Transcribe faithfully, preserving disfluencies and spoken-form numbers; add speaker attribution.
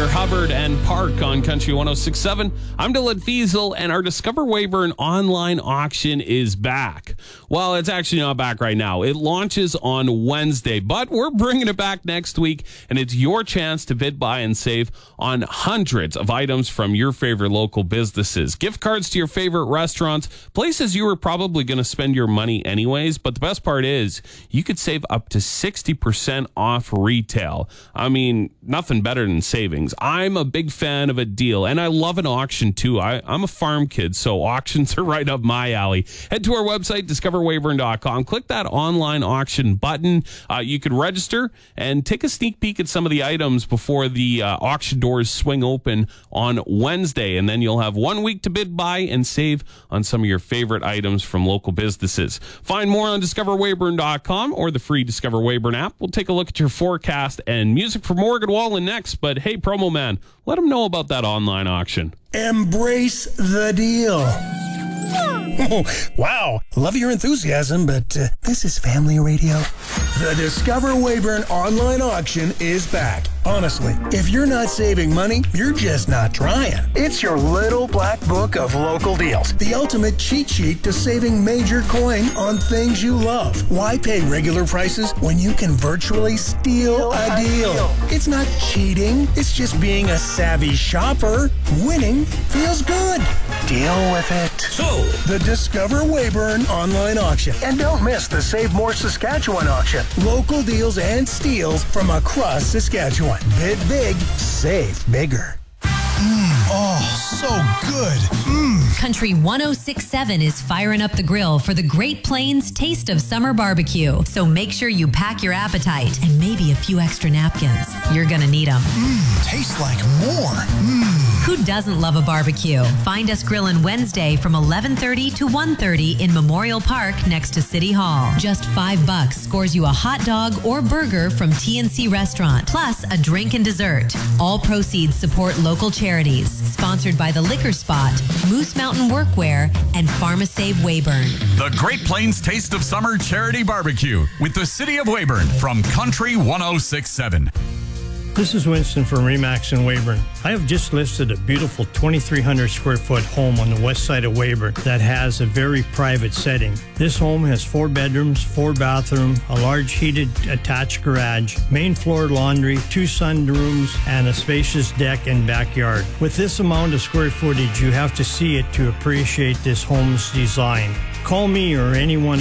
Speaker 1: there, Hubbard and Park on Country one oh six point seven. I'm Dylan Fiesel, and our Discover Weyburn online auction is back. Well, it's actually not back right now. It launches on Wednesday, but we're bringing it back next week, and it's your chance to bid, buy, and save on hundreds of items from your favorite local businesses. Gift cards to your favorite restaurants, places you were probably going to spend your money anyways, but the best part is you could save up to sixty percent off retail. I mean, nothing better than savings. I'm a big fan of a deal, and I love an auction too. I, I'm a farm kid, so auctions are right up my alley. Head to our website, discover weyburn dot com. Click that online auction button. Uh, you can register and take a sneak peek at some of the items before the uh, auction doors swing open on Wednesday, and then you'll have one week to bid, buy, and save on some of your favorite items from local businesses. Find more on discover weyburn dot com or the free Discover Weyburn app. We'll take a look at your forecast and music for Morgan Wallen next, but hey, promo man, let them know about that online auction.
Speaker 2: Embrace the deal. Oh, wow, love your enthusiasm, but uh, this is family radio. The Discover Weyburn online auction is back. Honestly, if you're not saving money, you're just not trying. It's your little black book of local deals. The ultimate cheat sheet to saving major coin on things you love. Why pay regular prices when you can virtually steal a deal? It's not cheating. It's just being a savvy shopper. Winning feels good. Deal with it. So, the Discover Weyburn online auction. And don't miss the Save More Saskatchewan auction. Local deals and steals from across Saskatchewan. Bid big, save bigger.
Speaker 3: Mmm, oh, so good. Mmm.
Speaker 4: Country one oh six point seven is firing up the grill for the Great Plains Taste of Summer Barbecue. So make sure you pack your appetite and maybe a few extra napkins. You're gonna need them.
Speaker 3: Mmm, tastes like more. Mmm.
Speaker 4: Who doesn't love a barbecue? Find us grilling Wednesday from eleven thirty to one thirty in Memorial Park next to City Hall. Just five bucks scores you a hot dog or burger from T and C Restaurant, plus a drink and dessert. All proceeds support local charities. Sponsored by the Liquor Spot, Moose Mountain Workwear, and PharmaSave Weyburn.
Speaker 5: The Great Plains Taste of Summer Charity Barbecue with the City of Weyburn from Country one oh six point seven.
Speaker 6: This is Winston from Remax in Weyburn. I have just listed a beautiful twenty-three hundred square foot home on the west side of Weyburn that has a very private setting. This home has four bedrooms, four bathrooms, a large heated attached garage, main floor laundry, two sunrooms, and a spacious deck and backyard. With this amount of square footage, you have to see it to appreciate this home's design. Call me or anyone